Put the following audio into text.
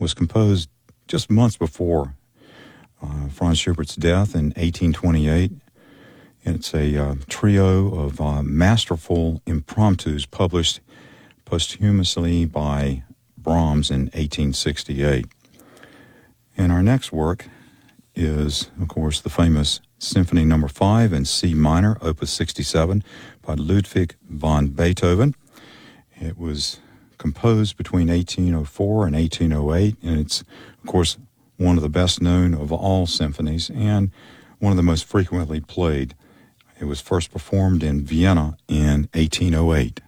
was composed just months before Franz Schubert's death in 1828. It's a trio of masterful impromptus published posthumously by Brahms in 1868. And our next work is, of course, the famous Symphony No. 5 in C minor, Opus 67, by Ludwig van Beethoven. It was composed between 1804 and 1808, and it's, of course, one of the best known of all symphonies and one of the most frequently played. It was first performed in Vienna in 1808.